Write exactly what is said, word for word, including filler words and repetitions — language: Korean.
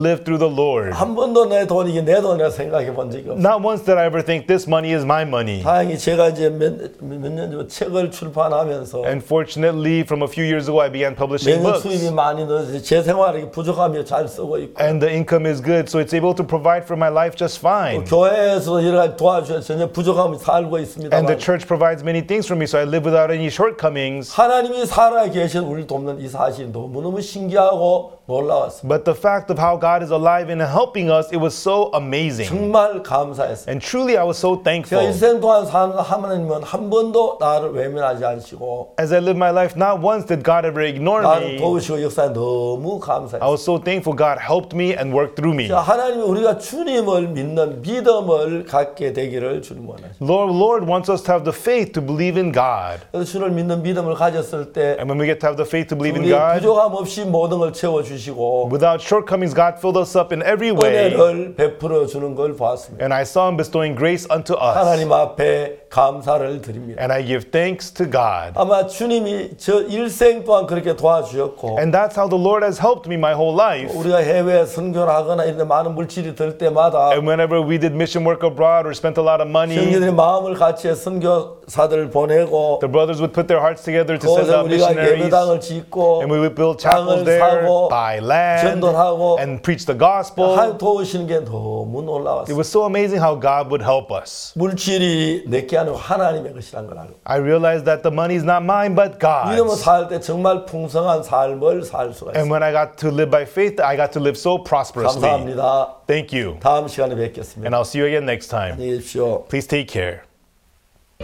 live through the Lord. 한 번도 내 돈이 이게 내 돈이라 생각해 본 적이 없어요. Not once did I ever think this money is my money. 다행히 제가 이제 몇년 전 책을 출판하면서 And fortunately, from a few years ago, I began publishing 매년 books. 수입이 많이 늘어서 제 생활이 부족하며 잘 쓰고 있고 And the income is good, so it's able to provide for my life just fine. 교회에서 여러 가지 도와주셔서 전혀 부족함이 살고 있습니다. And the church provides many things for me, so I live without any shortcomings. 하나님이 살아 계신 우리를 돕는 이 사실이 너무너무 신기하고 놀라웠습니다. But the fact of how God is alive and helping us, it was so amazing. 정말 감사했습니다. And truly, I was so 제가 thankful. 일생 동안 사는 하나님은 한 번도 나를 외면하지 않으시고 As I lived my life, not once did God ever ignore 나를 me. 도우시고 역사에 너무 I 감사했습니다. was so thankful God helped me and worked through me. 자, 하나님이 우리가 주님을 믿는 믿음을 갖게 되기를 주님 원하십니다. Lord, Lord wants us to have the faith to believe in God. 그래서 주를 믿는 믿음을 가졌을 때 And when we get to have the faith to believe in 우리 God, 부족함 없이 모든 걸 채워주시고 without shortcomings, God filled us up in every way. 은혜를 베풀어 주는 걸 보았습니다. And I saw Him bestowing grace unto us. 하나님 앞에 감사를 드립니다. And I give thanks to God. 아마 주님이 저 일생 동안 그렇게 도와주셨고 And that's how the Lord has helped me my whole life. 우리가 해외 선교를 하거나 이런 데 많은 물질이 들 때마다 And whenever we did mission work abroad or spent a lot of money, 형제들이 마음을 같이 해 선교사들을 보내고 the brothers would put their hearts together to send 거기서 out 우리가 missionaries. 예배당을 짓고 And we would build chapels 땅을 there, 사고 buy land, 전도하고 and preach the gospel. 하나님 도우시는 게 너무 It 놀라웠어요. was so amazing how God would help us. 물질이 내게 아니고 하나님의 것이란 걸 알고 I realized that the money is not mine but 믿음으로 God's. 살 때 정말 풍성한 삶을 살 수가 And 있어요. when I got to live by faith, I got to live so prosperously. 감사합니다. Thank you. 다음 시간에 뵙겠습니다. And I'll see you again next time. 안녕히 계십시오. Please take care.